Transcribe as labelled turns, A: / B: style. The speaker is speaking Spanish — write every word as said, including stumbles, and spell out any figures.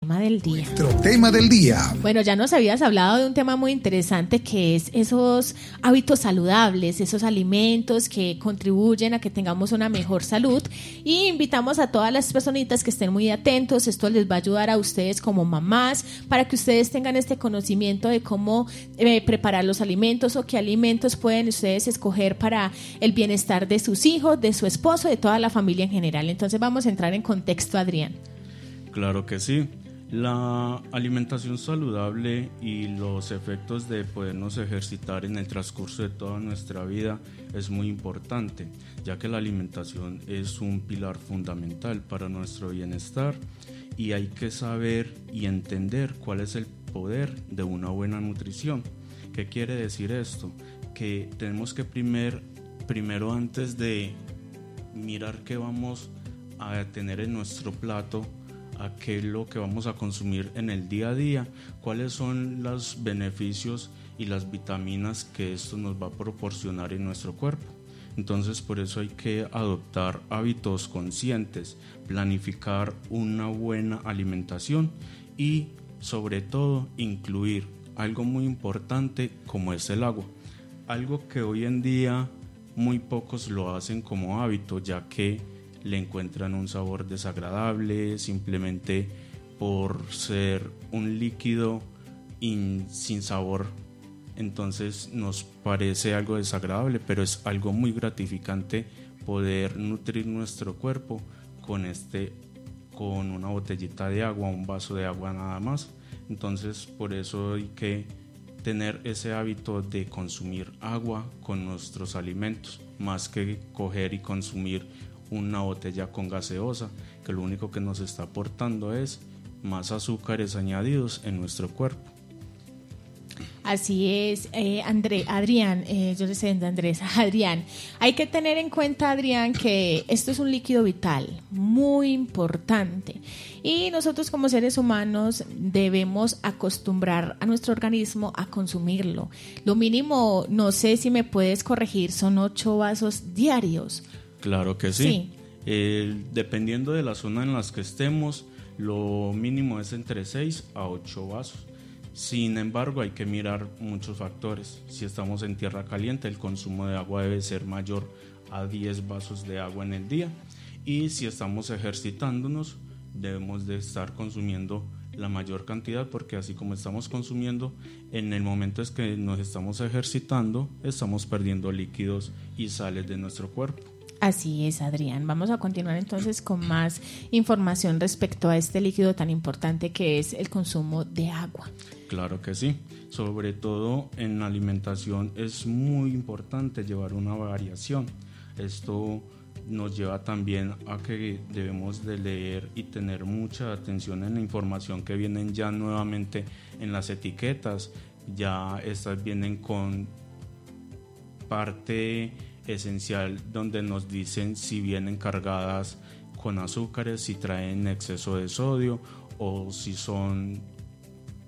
A: tema del día.
B: Nuestro tema del día.
A: Bueno, ya nos habías hablado de un tema muy interesante que es esos hábitos saludables, esos alimentos que contribuyen a que tengamos una mejor salud, y invitamos a todas las personitas que estén muy atentos. Esto les va a ayudar a ustedes como mamás para que ustedes tengan este conocimiento de cómo eh, preparar los alimentos o qué alimentos pueden ustedes escoger para el bienestar de sus hijos, de su esposo, de toda la familia en general. Entonces vamos a entrar en contexto, Adrián.
C: Claro que sí. La alimentación saludable y los efectos de podernos ejercitar en el transcurso de toda nuestra vida es muy importante, ya que la alimentación es un pilar fundamental para nuestro bienestar y hay que saber y entender cuál es el poder de una buena nutrición. ¿Qué quiere decir esto? Que tenemos que primer, primero antes de mirar qué vamos a tener en nuestro plato, a qué es lo que vamos a consumir en el día a día, cuáles son los beneficios y las vitaminas que esto nos va a proporcionar en nuestro cuerpo. Entonces, por eso hay que adoptar hábitos conscientes, planificar una buena alimentación y, sobre todo, incluir algo muy importante como es el agua. Algo que hoy en día muy pocos lo hacen como hábito, ya que le encuentran un sabor desagradable simplemente por ser un líquido in, sin sabor. Entonces nos parece algo desagradable, pero es algo muy gratificante poder nutrir nuestro cuerpo con este, con una botellita de agua, un vaso de agua nada más. Entonces por eso hay que tener ese hábito de consumir agua con nuestros alimentos, más que coger y consumir una botella con gaseosa, que lo único que nos está aportando es más azúcares añadidos en nuestro cuerpo.
A: Así es, eh, André, Adrián, eh, yo le sé de Andrés, Adrián, hay que tener en cuenta, Adrián, que esto es un líquido vital, muy importante, y nosotros como seres humanos debemos acostumbrar a nuestro organismo a consumirlo. Lo mínimo, no sé si me puedes corregir, son ocho vasos diarios.
C: Claro que sí,
A: sí.
C: Eh, dependiendo de la zona en la que estemos, lo mínimo es entre seis a ocho vasos. Sin embargo, hay que mirar muchos factores. Si estamos en tierra caliente, el consumo de agua debe ser mayor a diez vasos de agua en el día, y si estamos ejercitándonos, debemos de estar consumiendo la mayor cantidad, porque así como estamos consumiendo, en el momento en que nos estamos ejercitando, estamos perdiendo líquidos y sales de nuestro cuerpo.
A: Así es, Adrián. Vamos a continuar entonces con más información respecto a este líquido tan importante que es el consumo de agua.
C: Claro que sí. Sobre todo en la alimentación es muy importante llevar una variación. Esto nos lleva también a que debemos de leer y tener mucha atención en la información que vienen ya nuevamente en las etiquetas. Ya estas vienen con parte esencial donde nos dicen si vienen cargadas con azúcares, si traen exceso de sodio o si son